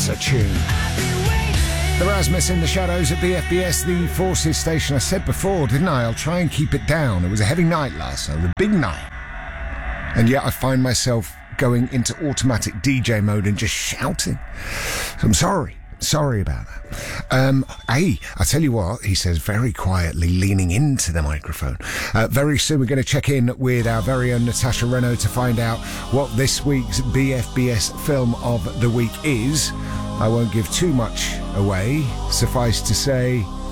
That's a tune. The Rasmus in the Shadows at BFBS, the Forces station. I said before, didn't I? I'll try and keep it down. It was a heavy night last night, a big night. And yet I find myself going into automatic DJ mode and just shouting. So I'm sorry. Sorry about that. Hey, I tell you what, he says very quietly, leaning into the microphone. Very soon we're going to check in with our very own Natasha Renault to find out what this week's BFBS film of the week is. I won't give too much away. Suffice to say,